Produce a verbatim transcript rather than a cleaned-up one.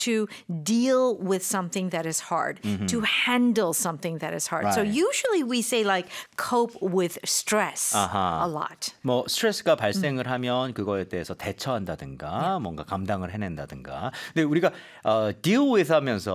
to deal with something that is hard, mm-hmm. to handle something that is hard. Right. So usually we say like cope with stress uh-huh. a lot. 뭐 스트레스가 발생을 음. 하면 그거에 대해서 대처한다든가 yeah. 뭔가 감당을 해낸다든가. 근데 우리가 어, deal with 하면서